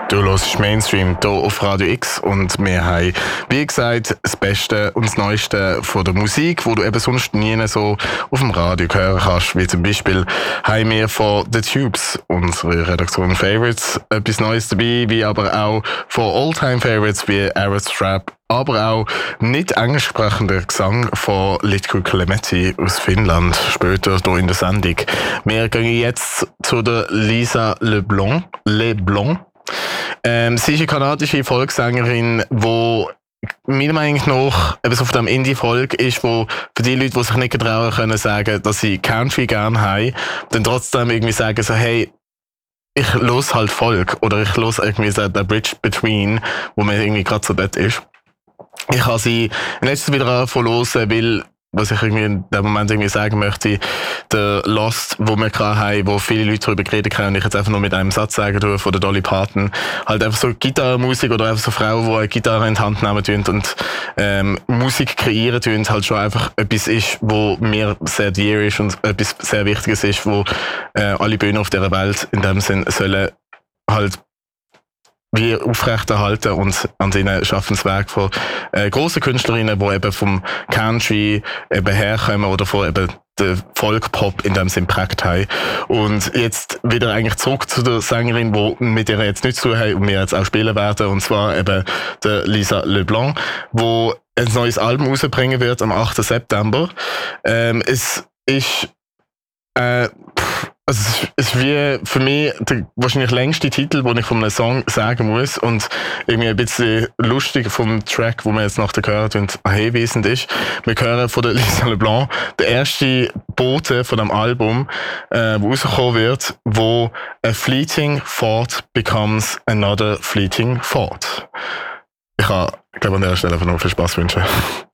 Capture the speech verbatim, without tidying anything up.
Du hörst Mainstream hier auf Radio X und wir haben, wie gesagt, das Beste und das Neueste von der Musik, wo du eben sonst nie so auf dem Radio hören kannst. Wie zum Beispiel haben wir von The Tubes, unsere Redaktion Favorites, etwas Neues dabei, wie aber auch von Oldtime Favorites wie Aerostrap, aber auch nicht englisch sprechender Gesang von Litku Klemetti aus Finnland, später hier in der Sendung. Wir gehen jetzt zu der Lisa LeBlanc. LeBlanc. Ähm, sie ist eine kanadische Volkssängerin, die meiner Meinung nach eben so auf dem Indie-Volk ist, wo für die Leute, die sich nicht getrauen können, sagen, dass sie Country gerne haben, dann trotzdem irgendwie sagen so, hey, ich los halt Volk oder ich los irgendwie so der Bridge Between, wo man irgendwie gerade so dort ist. Ich habe sie letztes wieder angefangen hören, weil, was ich irgendwie in dem Moment irgendwie sagen möchte, der Lost, wo wir gerade haben, wo viele Leute darüber geredet haben, und ich jetzt einfach nur mit einem Satz sagen tue, von der Dolly Parton, halt einfach so Gitarrenmusik oder einfach so Frauen, die eine Gitarre in die Hand nehmen tun und ähm, Musik kreieren tun, halt schon einfach etwas ist, wo mir sehr dear ist und etwas sehr Wichtiges ist, wo äh, alle Bühnen auf dieser Welt in dem Sinn sollen halt wie aufrechterhalten und an seinen Schaffenswerk von äh, grossen Künstlerinnen, die eben vom Country eben herkommen oder von eben den Folk-Pop in dem Sinn geprägt haben. Und jetzt wieder eigentlich zurück zu der Sängerin, die mit der jetzt nichts zu tun haben und wir jetzt auch spielen werden, und zwar eben der Lisa LeBlanc, wo ein neues Album rausbringen wird am achten September. Ähm, es ist äh, Also es ist, es ist wie für mich der wahrscheinlich längste Titel, den ich von einem Song sagen muss, und irgendwie ein bisschen lustig vom Track, wo wir jetzt nachher gehört und hinweisend ist. Wir hören von der Lisa LeBlanc der erste Bote von dem Album, äh, wo rauskommen wird, wo a fleeting thought becomes another fleeting thought. Ich kann, ich glaube, an der Stelle einfach noch viel Spaß wünschen.